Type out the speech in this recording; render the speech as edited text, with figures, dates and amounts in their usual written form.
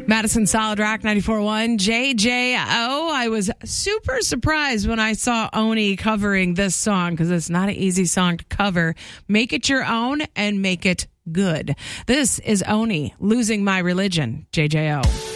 Madison Solid Rock 94.1 JJO. I was super surprised when I saw Oni covering this song because it's not an easy song to cover. Make it your own and make it good. This is Oni, Losing My Religion, JJO.